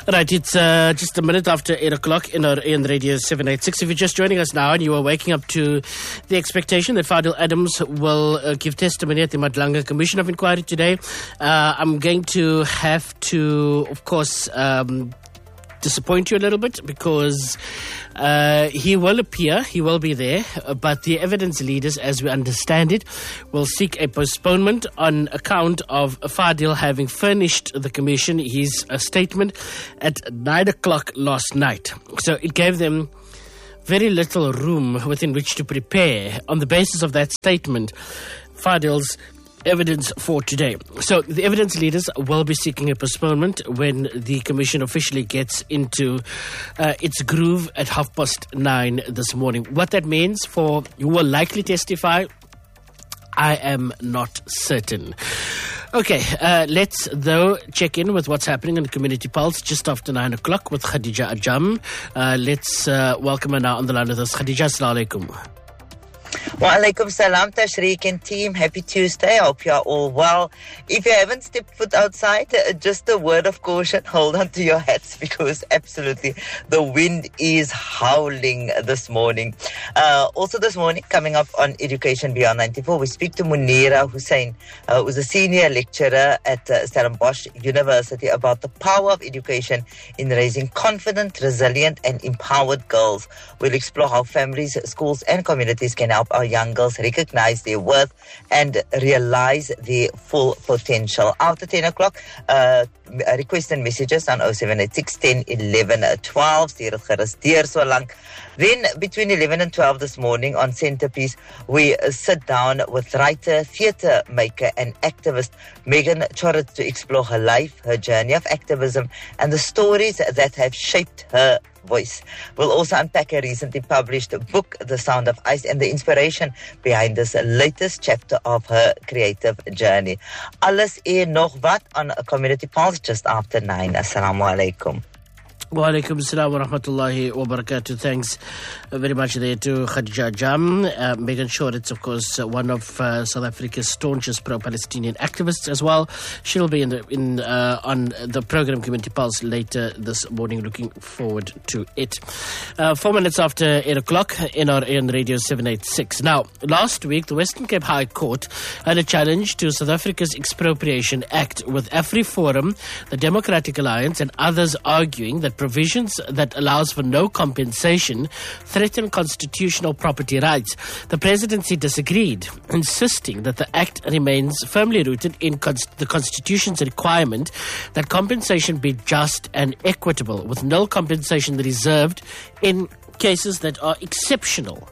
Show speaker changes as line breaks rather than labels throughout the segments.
Right, it's just a minute after 8 o'clock in our AN Radio 786. If you're just joining us now and you are waking up to the expectation that Fadil Adams will give testimony at the Madlanga Commission of Inquiry today, I'm going to have to, of course, disappoint you a little bit because he will appear, he will be there, but the evidence leaders, as we understand it, will seek a postponement on account of Fadil having furnished the commission his statement at 9 o'clock last night. So it gave them very little room within which to prepare on the basis of that statement Fadil's evidence for today. So the evidence leaders will be seeking a postponement when the commission officially gets into its groove at 9:30 this morning. What that means for you will likely testify, I am not certain. Okay, let's though check in with what's happening in the Community Pulse just after 9 o'clock with Khadija Ajam. Let's welcome her now on the line with us. Khadija, assalamu alaikum.
Wa alaikum salam, Tashriq and team. Happy Tuesday. I hope you are all well. If you haven't stepped foot outside, just a word of caution. Hold on to your hats because absolutely the wind is howling this morning. Also this morning, coming up on Education Beyond 94, we speak to Munira Hussain, who's a senior lecturer at Stellenbosch University, about the power of education in raising confident, resilient and empowered girls. We'll explore how families, schools and communities can help our young girls recognize their worth and realize their full potential. After 10 o'clock, request and messages on 0786 10 11 12. So long. Then between 11 and 12 this morning on Centerpiece, we sit down with writer, theatre maker and activist Megan Chorat to explore her life, her journey of activism and the stories that have shaped her voice. We'll also unpack a recently published book, The Sound of Ice, and the inspiration behind this latest chapter of her creative journey. Alles nog wat on Community Pulse just after 9. Assalamu alaikum.
Wa alaikum assalam wa rahmatullahi wa barakatuh. Thanks very much there to Khadija Ajam. Megan Chorat, of course, one of South Africa's staunchest pro-Palestinian activists as well. She'll be on the program Community Pulse later this morning. Looking forward to it. 4 minutes after 8 o'clock in our AN Radio 786. Now, last week, the Western Cape High Court had a challenge to South Africa's Expropriation Act, with AfriForum, the Democratic Alliance and others arguing that provisions that allows for no compensation threaten constitutional property rights. The presidency disagreed, insisting that the act remains firmly rooted in the Constitution's requirement that compensation be just and equitable, with no compensation reserved in cases that are exceptional.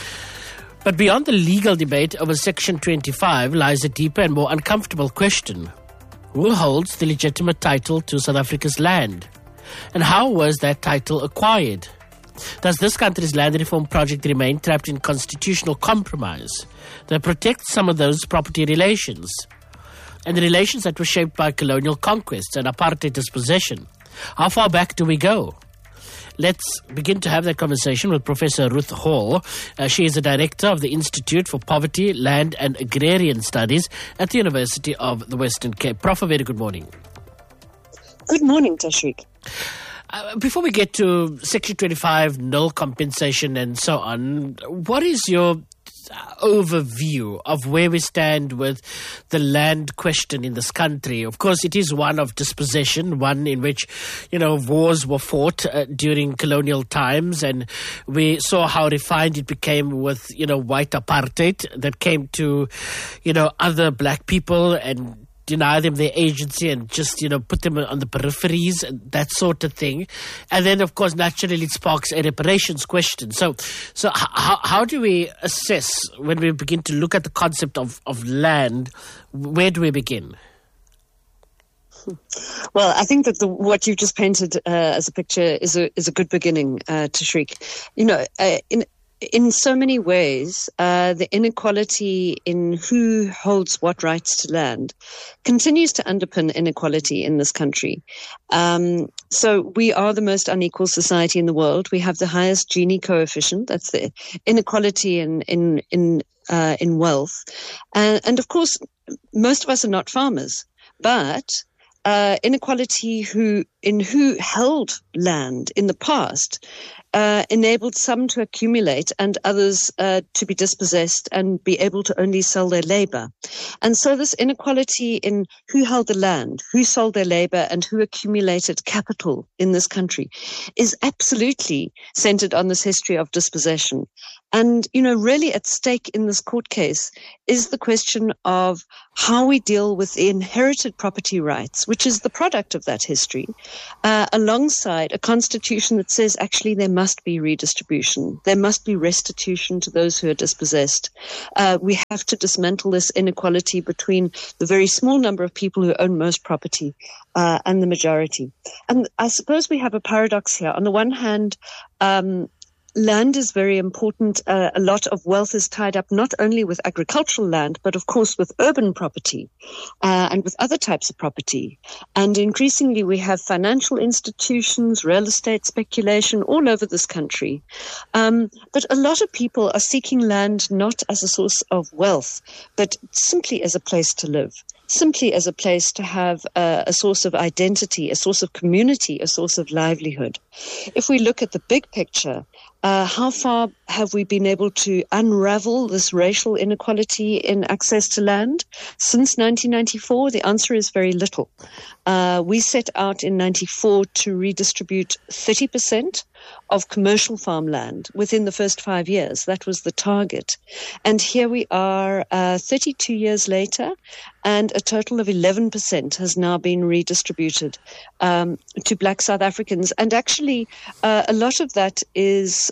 But beyond the legal debate over Section 25 lies a deeper and more uncomfortable question. Who holds the legitimate title to South Africa's land? And how was that title acquired? Does this country's land reform project remain trapped in constitutional compromise that protects some of those property relations and the relations that were shaped by colonial conquests and apartheid dispossession? How far back do we go? Let's begin to have that conversation with Professor Ruth Hall. She is the director of the Institute for Poverty, Land and Agrarian Studies at the University of the Western Cape. Prof, a very good morning.
Good morning, Tashriq.
Before we get to Section 25, null compensation and so on, what is your overview of where we stand with the land question in this country? Of course, it is one of dispossession, one in which, wars were fought during colonial times, and we saw how refined it became with, white apartheid that came to, other black people and deny them their agency and just, put them on the peripheries and that sort of thing. And then, of course, naturally it sparks a reparations question. So how do we assess, when we begin to look at the concept of land, where do we begin?
Well, I think that what you've just painted as a picture is a good beginning, Tashriq. In so many ways, the inequality in who holds what rights to land continues to underpin inequality in this country. So we are the most unequal society in the world. We have the highest Gini coefficient. That's the inequality in wealth. And of course, most of us are not farmers, but inequality who held land in the past enabled some to accumulate and others to be dispossessed and be able to only sell their labor. And so this inequality in who held the land, who sold their labor, and who accumulated capital in this country is absolutely centered on this history of dispossession. And, really at stake in this court case is the question of how we deal with the inherited property rights, which is the product of that history, alongside a constitution that says actually there must be redistribution. There must be restitution to those who are dispossessed. We have to dismantle this inequality between the very small number of people who own most property and the majority. And I suppose we have a paradox here. On the one hand, land is very important. A lot of wealth is tied up not only with agricultural land, but of course with urban property and with other types of property. And increasingly we have financial institutions, real estate speculation all over this country. But a lot of people are seeking land not as a source of wealth, but simply as a place to live. Simply as a place to have a source of identity, a source of community, a source of livelihood. If we look at the big picture, how far have we been able to unravel this racial inequality in access to land? Since 1994, the answer is very little. We set out in 94 to redistribute 30% of commercial farmland within the first 5 years. That was the target. And here we are 32 years later, and a total of 11% has now been redistributed to Black South Africans. And actually, a lot of that is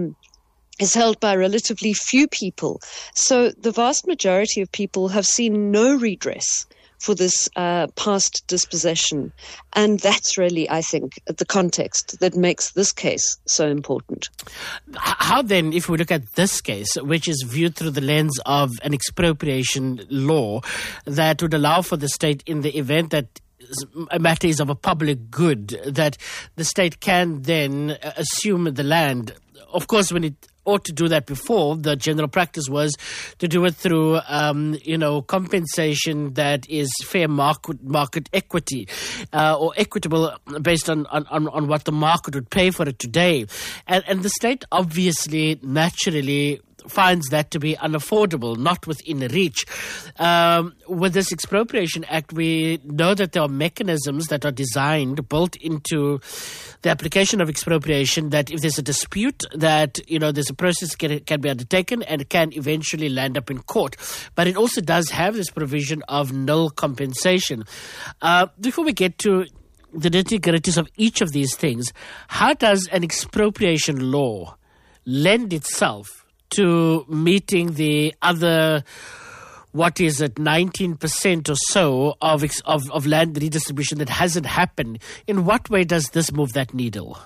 held by relatively few people. So the vast majority of people have seen no redress for this past dispossession. And that's really, I think, the context that makes this case so important.
How then, if we look at this case, which is viewed through the lens of an expropriation law that would allow for the state, in the event that a matter is of a public good, that the state can then assume the land. Of course, when it ought to do that before, the general practice was to do it through, compensation that is fair market equity or equitable based on what the market would pay for it today. And the state obviously, naturally, finds that to be unaffordable, not within reach. With this Expropriation Act, we know that there are mechanisms that are designed, built into the application of expropriation, that if there's a dispute, that, there's a process can be undertaken and it can eventually land up in court. But it also does have this provision of nil compensation. Before we get to the nitty-gritties of each of these things, how does an expropriation law lend itself to meeting the other, 19% or so of land redistribution that hasn't happened? In what way does this move that needle?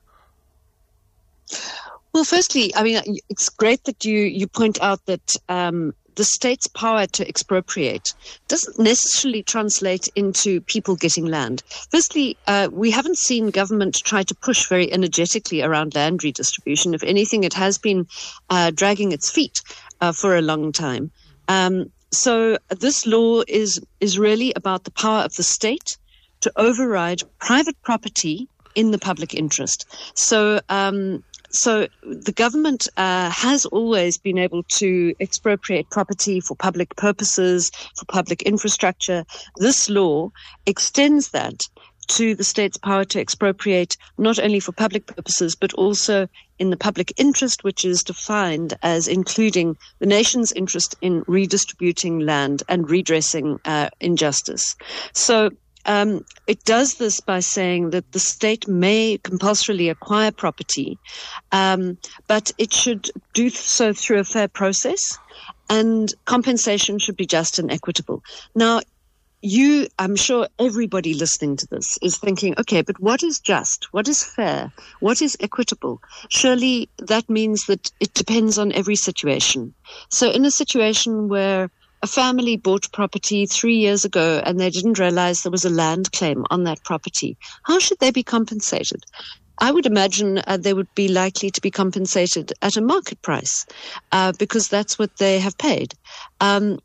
Well, firstly, it's great that you point out that the state's power to expropriate doesn't necessarily translate into people getting land. Firstly, we haven't seen government try to push very energetically around land redistribution. If anything, it has been dragging its feet for a long time. So this law is really about the power of the state to override private property in the public interest. So the government has always been able to expropriate property for public purposes, for public infrastructure. This law extends that to the state's power to expropriate not only for public purposes, but also in the public interest, which is defined as including the nation's interest in redistributing land and redressing injustice. So it does this by saying that the state may compulsorily acquire property, but it should do so through a fair process, and compensation should be just and equitable. Now, I'm sure everybody listening to this is thinking, okay, but what is just? What is fair? What is equitable? Surely that means that it depends on every situation. So in a situation where a family bought property 3 years ago and they didn't realize there was a land claim on that property, how should they be compensated? I would imagine they would be likely to be compensated at a market price because that's what they have paid.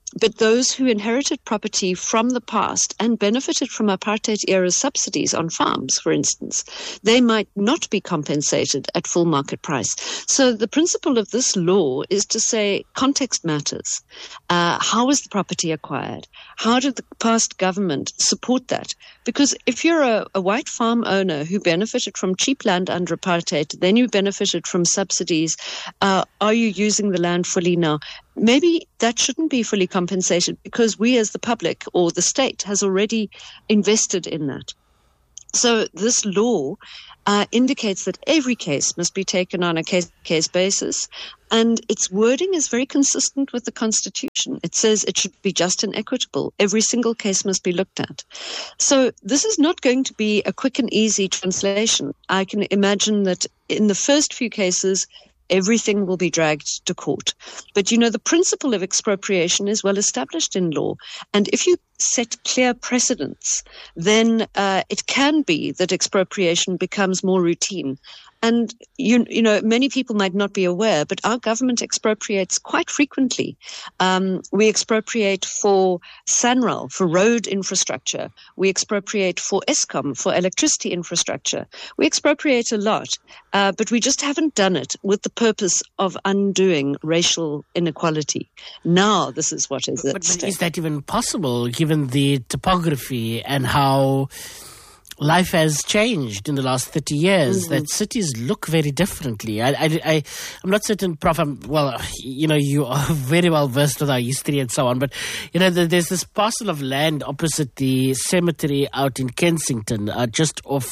But those who inherited property from the past and benefited from apartheid-era subsidies on farms, for instance, they might not be compensated at full market price. So the principle of this law is to say context matters. How was the property acquired? How did the past government support that? Because if you're a white farm owner who benefited from cheap land under apartheid, then you benefited from subsidies, are you using the land fully now? Maybe that shouldn't be fully compensated because we as the public or the state has already invested in that. So this law indicates that every case must be taken on a case-to-case basis, and its wording is very consistent with the Constitution. It says it should be just and equitable. Every single case must be looked at. So this is not going to be a quick and easy translation. I can imagine that in the first few cases, everything will be dragged to court. But, the principle of expropriation is well established in law. And if you set clear precedents, then it can be that expropriation becomes more routine. And, many people might not be aware, but our government expropriates quite frequently. We expropriate for SANRAL, for road infrastructure. We expropriate for Eskom, for electricity infrastructure. We expropriate a lot, but we just haven't done it with the purpose of undoing racial inequality. Now this is what is at stake.
But is that even possible, given the topography and how life has changed in the last 30 years, that cities look very differently? I'm not certain, Prof. You are very well versed with our history and so on, but, there's this parcel of land opposite the cemetery out in Kensington, just off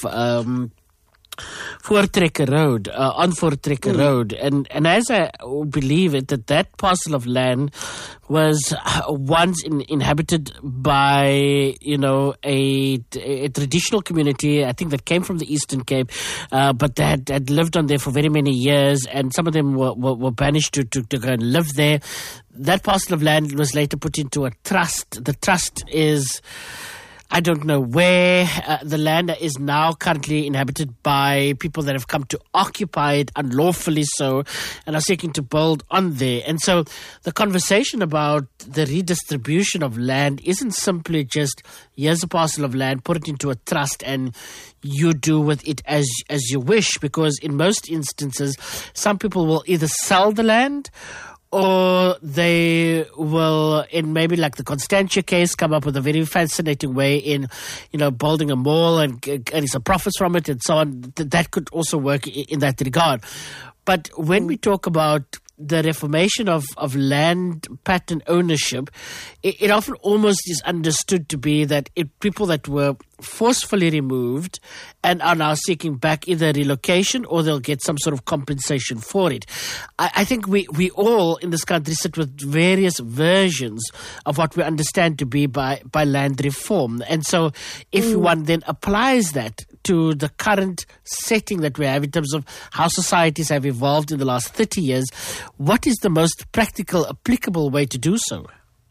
Voortrekker Road, on Voortrekker Road. And as I believe it, that parcel of land was once inhabited by, a traditional community, I think that came from the Eastern Cape, but they had lived on there for very many years, and some of them were banished to go and live there. That parcel of land was later put into a trust. The trust is, I don't know where. The land is now currently inhabited by people that have come to occupy it unlawfully so and are seeking to build on there. And so the conversation about the redistribution of land isn't simply just, here's a parcel of land, put it into a trust and you do with it as you wish, because in most instances, some people will either sell the land or they will, in maybe like the Constantia case, come up with a very fascinating way in, building a mall and getting some profits from it and so on. That could also work in that regard. But when we talk about the reformation of land pattern ownership, it often almost is understood to be that people that were forcefully removed and are now seeking back either relocation or they'll get some sort of compensation for it. I think we all in this country sit with various versions of what we understand to be by land reform. And so if one then applies that to the current setting that we have in terms of how societies have evolved in the last 30 years, what is the most practical, applicable way to do so?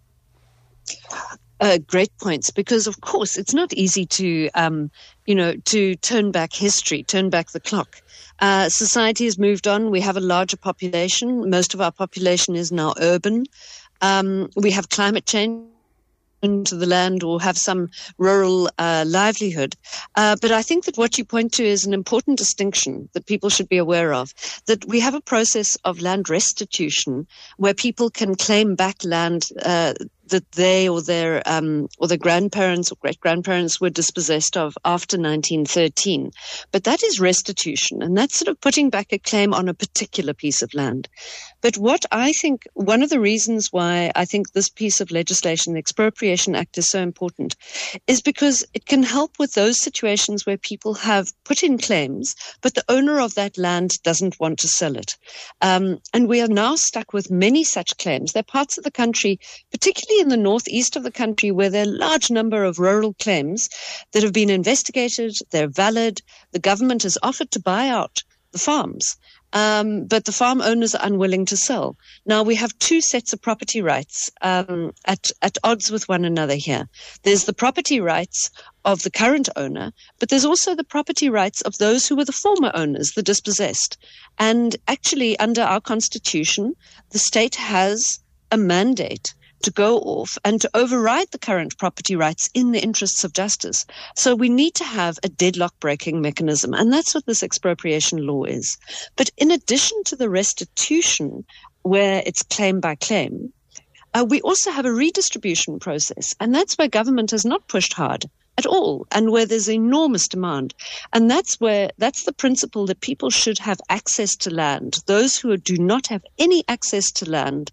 Great points, because of course it's not easy to, to turn back history, turn back the clock. Society has moved on. We have a larger population. Most of our population is now urban. We have climate change into the land or have some rural livelihood. But I think that what you point to is an important distinction that people should be aware of, that we have a process of land restitution where people can claim back land that they or their grandparents or great-grandparents were dispossessed of after 1913. But that is restitution, and that's sort of putting back a claim on a particular piece of land. But what I think, one of the reasons why I think this piece of legislation, the Expropriation Act, is so important, is because it can help with those situations where people have put in claims, but the owner of that land doesn't want to sell it. And we are now stuck with many such claims. There are parts of the country, particularly in the northeast of the country, where there are a large number of rural claims that have been investigated, they're valid, the government has offered to buy out the farms, but the farm owners are unwilling to sell. Now we have two sets of property rights at odds with one another here. There's the property rights of the current owner, but there's also the property rights of those who were the former owners, the dispossessed. And actually, under our constitution, the state has a mandate to go off and to override the current property rights in the interests of justice. So we need to have a deadlock breaking mechanism, and that's what this expropriation law is. But in addition to the restitution, where it's claim by claim, we also have a redistribution process, and that's where government has not pushed hard at all, and where there's enormous demand. And that's the principle that people should have access to land. Those who do not have any access to land,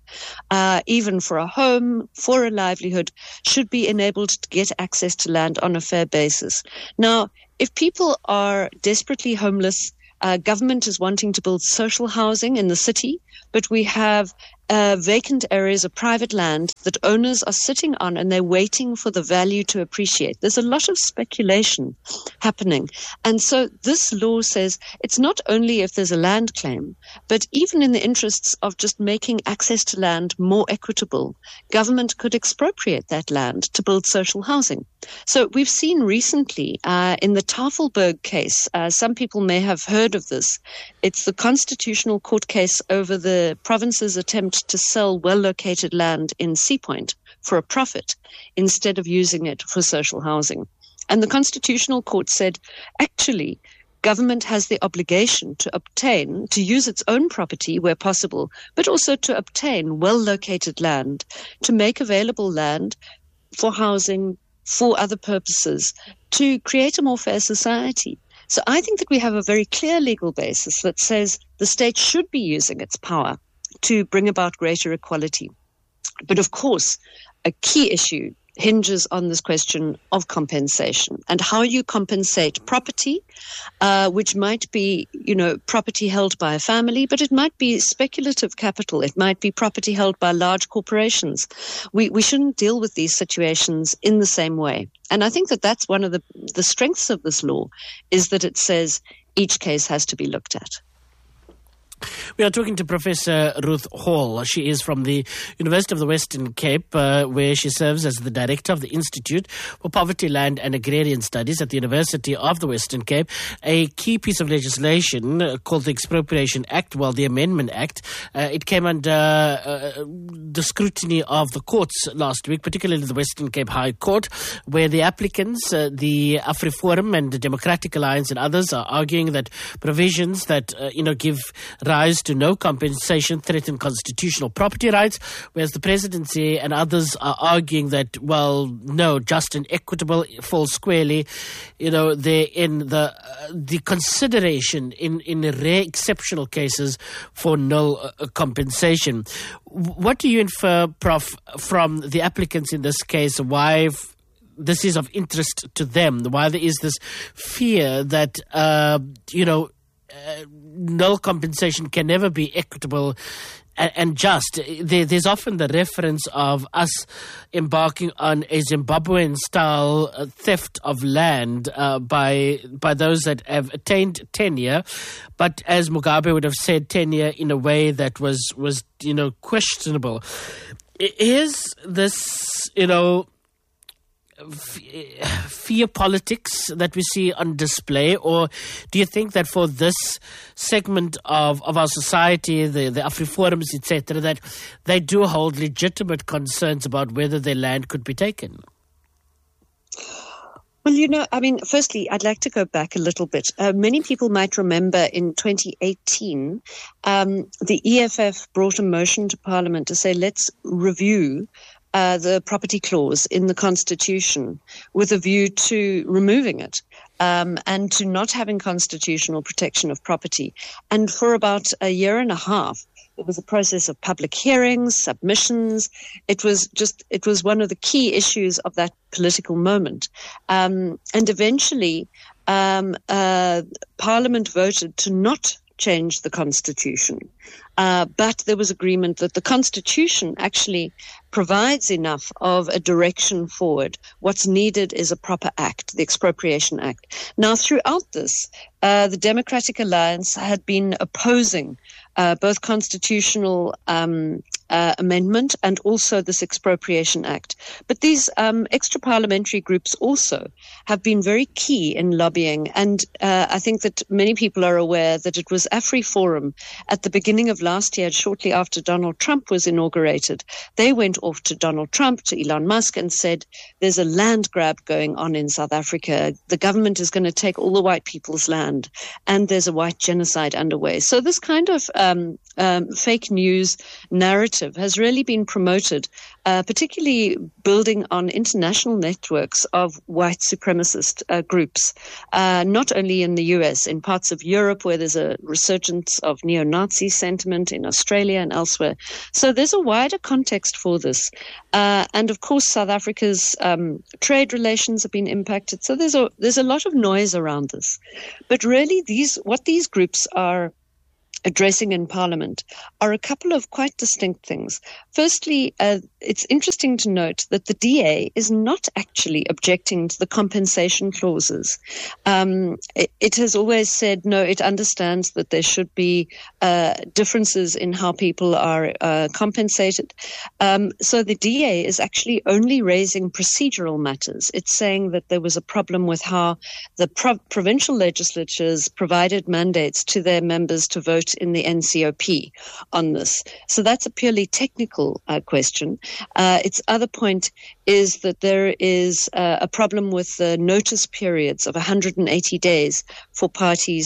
even for a home, for a livelihood, should be enabled to get access to land on a fair basis. Now, if people are desperately homeless, government is wanting to build social housing in the city, but we have vacant areas of private land that owners are sitting on, and they're waiting for the value to appreciate. There's a lot of speculation happening. And so this law says it's not only if there's a land claim, but even in the interests of just making access to land more equitable, government could expropriate that land to build social housing. So we've seen recently in the Tafelberg case, some people may have heard of this. It's the Constitutional Court case over the province's attempt to sell well-located land in Sea Point for a profit instead of using it for social housing. And the Constitutional Court said, actually, government has the obligation to use its own property where possible, but also to obtain well-located land, to make available land for housing, for other purposes, to create a more fair society. So I think that we have a very clear legal basis that says the state should be using its power to bring about greater equality. But of course, a key issue hinges on this question of compensation and how you compensate property, which might be, property held by a family, but it might be speculative capital. It might be property held by large corporations. We shouldn't deal with these situations in the same way. And I think that that's one of the strengths of this law, is that it says each case has to be looked at.
We are talking to Professor Ruth Hall. She is from the University of the Western Cape, where she serves as the director of the Institute for Poverty, Land and Agrarian Studies at the University of the Western Cape. A key piece of legislation called the Expropriation Act, the Amendment Act, it came under the scrutiny of the courts last week, particularly the Western Cape High Court, where the applicants, the AfriForum and the Democratic Alliance and others, are arguing that provisions that, give rise to no compensation threaten constitutional property rights, whereas the presidency and others are arguing that, no, just and equitable falls squarely, they're in the consideration in rare exceptional cases for no compensation. What do you infer, Prof, from the applicants in this case, why this is of interest to them, why there is this fear that, no compensation can never be equitable and just? There's often the reference of us embarking on a Zimbabwean-style theft of land by those that have attained tenure, but as Mugabe would have said, tenure in a way that was questionable. Is this, fear politics that we see on display, or do you think that for this segment of our society, the AfriForums, etc., that they do hold legitimate concerns about whether their land could be taken?
Well, firstly, I'd like to go back a little bit. Many people might remember in 2018, the EFF brought a motion to Parliament to say, let's review the property clause in the Constitution with a view to removing it and to not having constitutional protection of property. And for about a year and a half, it was a process of public hearings, submissions. It was one of the key issues of that political moment. And eventually, Parliament voted to not change the Constitution. But there was agreement that the Constitution actually provides enough of a direction forward. What's needed is a proper act, the Expropriation Act. Now, throughout this, the Democratic Alliance had been opposing both constitutional amendment and also this Expropriation Act. But these extra parliamentary groups also have been very key in lobbying. And I think that many people are aware that it was AfriForum at the beginning of last year, shortly after Donald Trump was inaugurated. They went off to Donald Trump, to Elon Musk, and said, there's a land grab going on in South Africa. The government is going to take all the white people's land, and there's a white genocide underway. So this kind of fake news narrative has really been promoted, particularly building on international networks of white supremacist groups, not only in the US, in parts of Europe where there's a resurgence of neo-Nazi sentiment, in Australia and elsewhere. So there's a wider context for this. And of course, South Africa's trade relations have been impacted. So there's a lot of noise around this. But really, what these groups are addressing in Parliament are a couple of quite distinct things. Firstly, it's interesting to note that the DA is not actually objecting to the compensation clauses. It has always said, no, it understands that there should be differences in how people are compensated. So the DA is actually only raising procedural matters. It's saying that there was a problem with how the provincial legislatures provided mandates to their members to vote in the NCOP on this. So that's a purely technical question. Its other point is that there is a problem with the notice periods of 180 days for parties